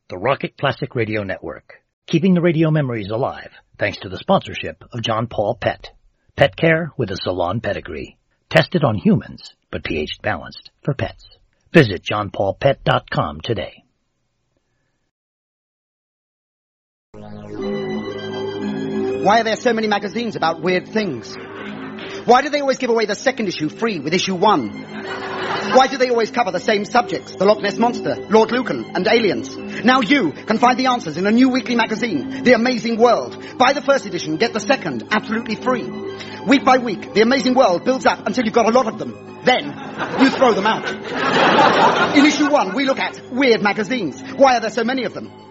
the Rocket Classic Radio Network, keeping the radio memories alive thanks to the sponsorship of John Paul Pet. Pet care with a salon pedigree. Tested on humans, but pH balanced for pets. Visit johnpaulpet.com today. Why are there so many magazines about weird things? Why do they always give away the second issue free with issue 1? Why do they always cover the same subjects? The Loch Ness Monster, Lord Lucan, and aliens. Now you can find the answers in a new weekly magazine, The Amazing World. Buy the first edition, get the second, absolutely free. Week by week, The Amazing World builds up until you've got a lot of them. Then, you throw them out. In issue 1, we look at weird magazines. Why are there so many of them?